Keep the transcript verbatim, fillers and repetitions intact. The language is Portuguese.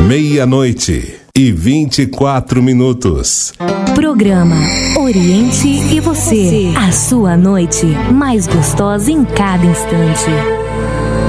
Meia-noite e vinte e quatro minutos. Programa Oriente e Você. A sua noite mais gostosa em cada instante.